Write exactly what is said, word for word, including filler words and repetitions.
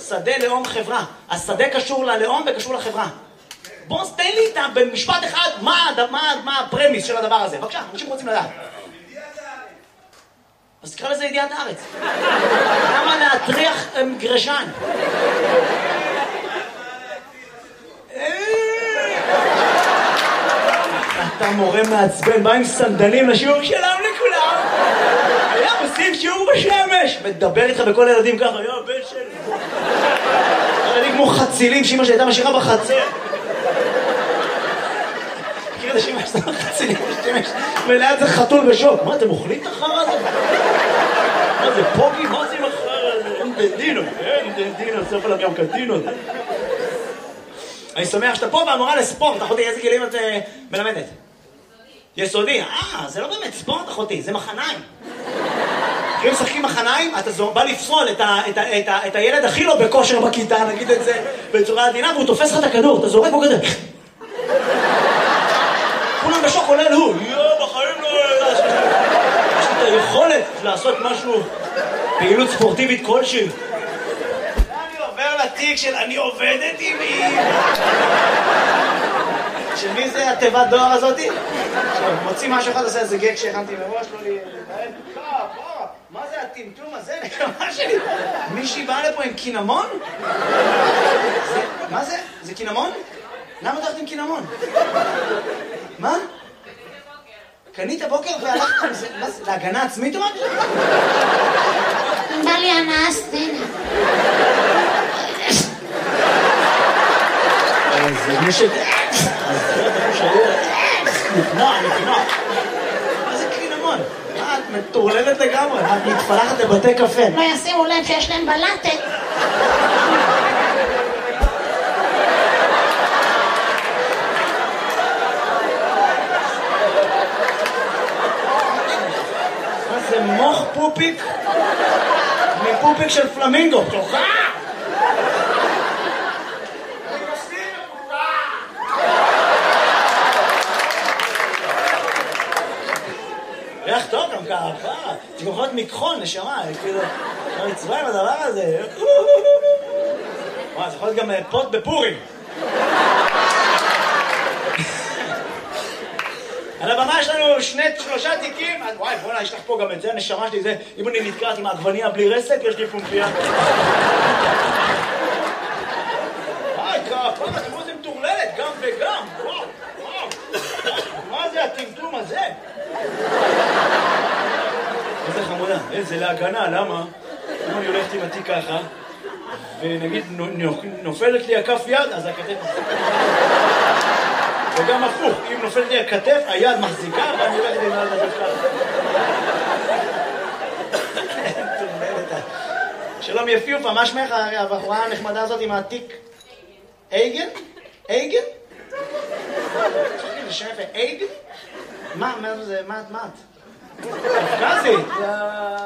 שדה, לאום, חברה. השדה קשור ללאום וקשור לחברה. בוא, תן לי במשפט אחד מה, מה, מה הפרמיס של הדבר הזה. בבקשה, אנשים רוצים לדעת. אז תקרא לזה ידיעת הארץ. למה להטריח גרשן? אתה מורה מעצבן, בא עם סנדלים לשיעור שלם לכולם. היה עושים שיעור בשמש. מדבר איתך בכל הילדים ככה, יו, בן של... ילדים כמו חצילים, שאמא שהייתה משאירה בחצר. מכיר את השאמא שאתה חצילים בשמש, וליד זה חתול בשוק. מה, אתם אוכלים את החרא הזה? מה זה, פוגי? מה זה עם החרא הזה? אין דדינו, אין דדינו, סוף עליו גם קטינו. אני שמח שאתה פה והמורה לספורט. אחותי, איזה גילים את מלמדת? יסודי. אה, זה לא באמת ספורט, אחותי, זה מחניים. כשהם משחקים מחניים, אתה בא לפסול את, ה, את, ה, את, ה, את הילד הכי לא בכושר בכיתה, נגיד את זה בצורה עדינה, והוא תופס לך את הכדור, אתה זורק בו כזה. כולם בשוק, כולל הוא. יואו, בחיים לא... יש לי את היכולת לעשות משהו, פעילות ספורטיבית כלשהי. אני עובר לתיק של אני עובדת עם מי. של מי זה התיבת דואר הזאתי? מוציא משהו אחד, עושה איזה גג שהכנתי מראש, לא לי... מה זה הטמטום הזה? נקמה שלי. מישהי באה לפה עם קינמון? מה זה? זה קינמון? למה אתה הולכת עם קינמון? מה? קנית בוקר והלכת עם זה? להגנה עצמית או משהו? בא לי הנאה סצנה. זה מי ש... אז זה אתה חושב... נקנוע, נקנוע. מה זה קינמון? מה, את מטורללת לגמרי? את מתפלחת לבתי קפה. לא ישימו לב שיש להם בלטה. מה זה מוח פופיק? מפופיק של פלמינגו. תוכה! ריח טוב גם ככה, תקום יכולות מכחול, נשמה, כאילו, לא מצווה עם הדבר הזה. וואי, זה יכול להיות גם פוט בפורים. על הבמה יש לנו שני, שלושה תיקים, וואי, בוא'נה, יש לך פה גם את זה, נשמה שלי, זה, אם אני נתקעת עם העגבניה בלי רסק, יש לי פומפיה. וואי, כפה, אתם רואים, זה מטורללת, גם וגם, וואו, וואו. מה זה הטמטום הזה? איזה חמודה, איזה להגנה, למה? אם אני הולכת עם התיק ככה, ונגיד נופלת לי הכף יד, אז הכתף... וגם הפוך, אם נופלת לי הכתף, היד מחזיקה, ואני הולכת עם היד מחזיקה. שלום יפיופה, מה שמך הבחורה הנחמדה הזאת עם התיק? אייגן? אייגן? זה שם יפה, אייגן? מה, מה זה, מה את? מה את? קפקזית!